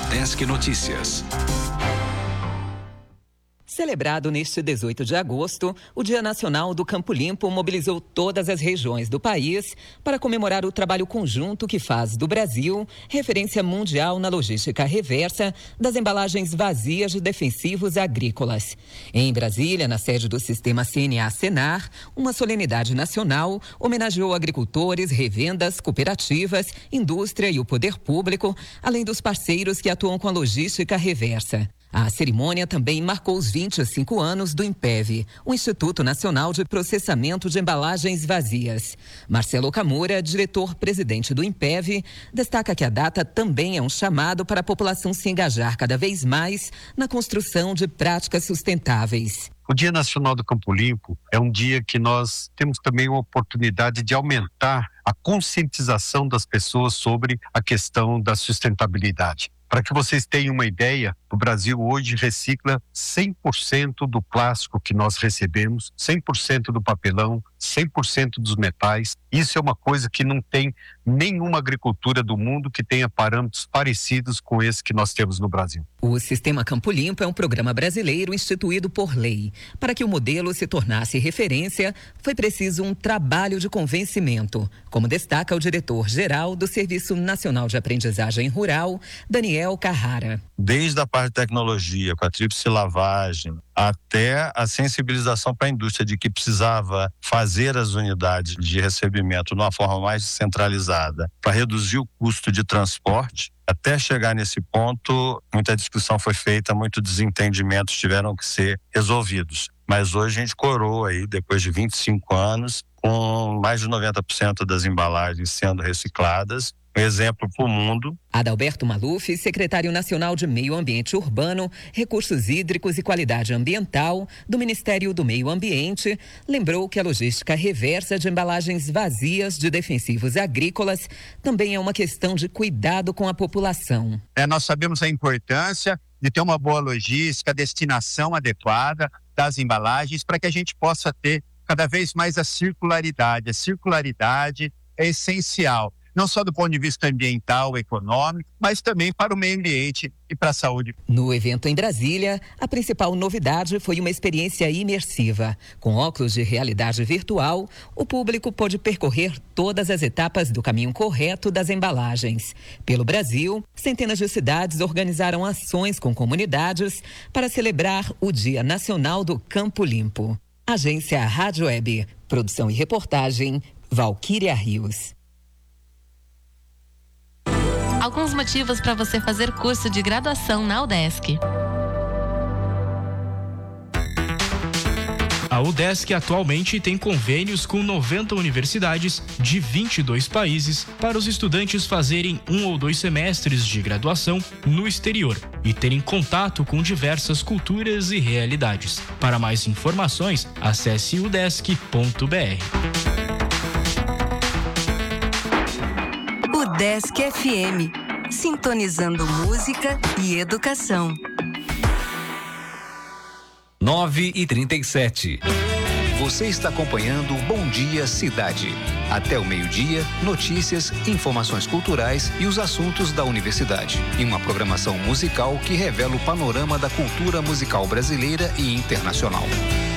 Udesc Notícias. Celebrado neste 18 de agosto, o Dia Nacional do Campo Limpo mobilizou todas as regiões do país para comemorar o trabalho conjunto que faz do Brasil referência mundial na logística reversa das embalagens vazias de defensivos agrícolas. Em Brasília, na sede do Sistema CNA-Senar, uma solenidade nacional homenageou agricultores, revendas, cooperativas, indústria e o poder público, além dos parceiros que atuam com a logística reversa. A cerimônia também marcou os 25 anos do INPEV, o Instituto Nacional de Processamento de Embalagens Vazias. Marcelo Camura, diretor-presidente do INPEV, destaca que a data também é um chamado para a população se engajar cada vez mais na construção de práticas sustentáveis. O Dia Nacional do Campo Limpo é um dia que nós temos também uma oportunidade de aumentar a conscientização das pessoas sobre a questão da sustentabilidade. Para que vocês tenham uma ideia, o Brasil hoje recicla 100% do plástico que nós recebemos, 100% do papelão, 100% dos metais. Isso é uma coisa que não tem nenhuma agricultura do mundo que tenha parâmetros parecidos com esse que nós temos no Brasil. O Sistema Campo Limpo é um programa brasileiro instituído por lei. Para que o modelo se tornasse referência, foi preciso um trabalho de convencimento, como destaca o diretor-geral do Serviço Nacional de Aprendizagem Rural, Daniel Carrara. Desde a parte de tecnologia, com a tríplice lavagem, até a sensibilização para a indústria de que precisava fazer as unidades de recebimento de uma forma mais descentralizada para reduzir o custo de transporte. Até chegar nesse ponto, muita discussão foi feita, muitos desentendimentos tiveram que ser resolvidos. Mas hoje a gente coroa aí, depois de 25 anos, com mais de 90% das embalagens sendo recicladas. Um exemplo para o mundo. Adalberto Maluf, secretário nacional de Meio Ambiente Urbano, Recursos Hídricos e Qualidade Ambiental do Ministério do Meio Ambiente, lembrou que a logística reversa de embalagens vazias de defensivos agrícolas também é uma questão de cuidado com a população. Nós sabemos a importância de ter uma boa logística, destinação adequada das embalagens para que a gente possa ter cada vez mais a circularidade. A circularidade é essencial, não só do ponto de vista ambiental, econômico, mas também para o meio ambiente e para a saúde. No evento em Brasília, a principal novidade foi uma experiência imersiva. Com óculos de realidade virtual, o público pôde percorrer todas as etapas do caminho correto das embalagens. Pelo Brasil, centenas de cidades organizaram ações com comunidades para celebrar o Dia Nacional do Campo Limpo. Agência Rádio Web. Produção e reportagem, Valquíria Rios. Alguns motivos para você fazer curso de graduação na Udesc. A Udesc atualmente tem convênios com 90 universidades de 22 países para os estudantes fazerem 1 ou 2 semestres de graduação no exterior e terem contato com diversas culturas e realidades. Para mais informações, acesse udesc.br. Udesc FM, sintonizando música e educação. 9h37. Você está acompanhando Bom Dia Cidade. Até o meio-dia, notícias, informações culturais e os assuntos da universidade. Em uma programação musical que revela o panorama da cultura musical brasileira e internacional.